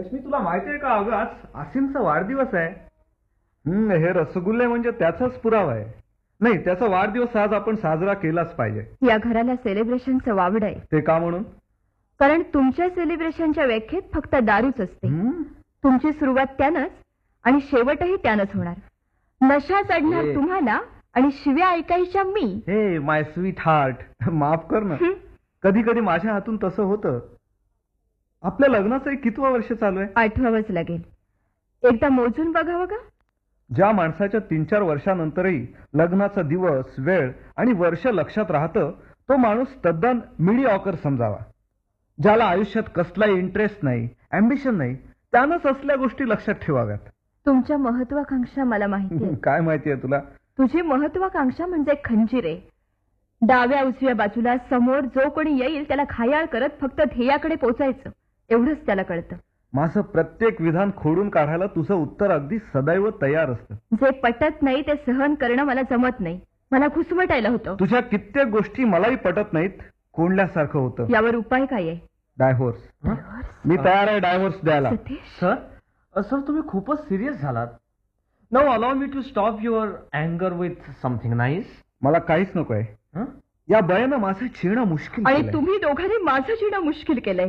रश्मी, तुला माहितीये का, अगं आज आसिमचा वाढदिवस आहे. हे रसगुल्ले म्हणजे त्याचाच पुरावा आहे. नाही, त्याचा वाढदिवस आज आपण साजरा केलाच पाहिजे. या घराला सेलिब्रेशनचं वावड आहे. ते का म्हणून? कारण तुमच्या सेलिब्रेशनच्या व्याख्येत फक्त दारूच असते. तुमची सुरुवात त्यानंच आणि शेवटही त्यानंच होणार. नशा चढणार तुम्हाला आणि शिव्या ऐकायच्या मी. हे माय स्वीट हार्ट, माफ कर ना. कधी कधी माझ्या हातून तसं होतं. आपल्या लग्नाचं कितवं वर्ष चालू आहे? 8वाच लागेल. एकदा मोजून बघावं का? ज्या माणसाच्या 3-4 वर्षानंतरही लग्नाचा दिवस, वेळ आणि वर्ष लक्षात राहतं, तो माणूस तद्दन मिडिऑकर समजावा. ज्याला आयुष्यात कसलाही इंटरेस्ट नाही, अँबिशन नाही, त्यानंच असल्या गोष्टी लक्षात ठेवाव्यात. तुमच्या महत्वाकांक्षा मला माहिती आहे. काय माहितीये तुला? तुझी महत्वाकांक्षा म्हणजे खंजीर आहे. डाव्या उजव्या बाजूला समोर जो कोणी येईल त्याला घायाळ करत फक्त ध्येयाकडे पोचायचं, एवढंच त्याला कळतं. माझं प्रत्येक विधान खोडून काढायला तुझं उत्तर अगदी सदैव तयार असतं. जे पटत नाही ते सहन करणं मला जमत नाही. मला घुसमटायला होतं. तुझ्या कित्येक गोष्टी मलाही पटत नाहीत. कोंडल्यासारखं होतं. यावर उपाय काय आहे? डायव्होर्स. मी तयार आहे डायव्होर्स द्यायला. सर, तुम्ही खूपच सिरियस झालात. Now allow me to stop your अँगर with something nice. मला काहीच नकोय. या बयानं माझं जिणं मुश्किल आणि तुम्ही दोघांनी माझं जिणं मुश्किल केलंय.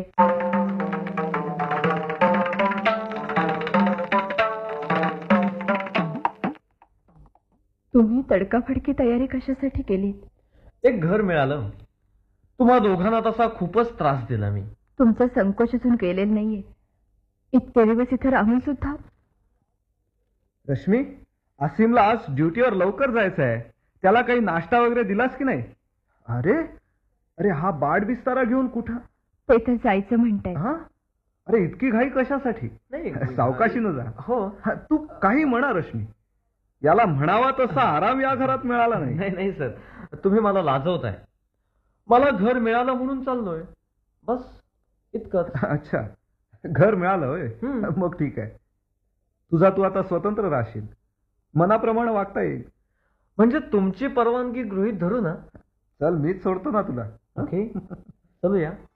तुम्ही तडकाफडकी तयारी कशासाठी केली? एक घर मिळालं. तुम्हा दोघांना तसा खूपच त्रास दिला मी. तुमचं संकोच अजून केलेलं नाहीये. इतके दिवस इथे राहून सुद्धा. रश्मी, आसिमला आज ड्युटीवर लवकर जायचं आहे. त्याला काही नाश्ता वगैरे दिलास की नाही? अरे अरे, हा बाड बिस्तारा घेऊन कुठं? ते तर जायचं म्हणताय. अरे, इतकी घाई कशासाठी? नाही, सावकाशीनं जा. हो. तू काही म्हणा रश्मी, याला म्हणावा तसा आराम या घरात मिळाला नाही. नाही सर, तुम्ही मला लाजवताय. मला घर मिळालं म्हणून चाललोय, बस इतकंच. अच्छा, घर मिळालं होय? मग ठीक आहे. तुझा तू आता स्वतंत्र राहशील. मनाप्रमाणे वागता येईल. म्हणजे तुमची परवानगी गृहीत धरू ना? चल, मीच सोडतो ना तुला. ओके, चलूया.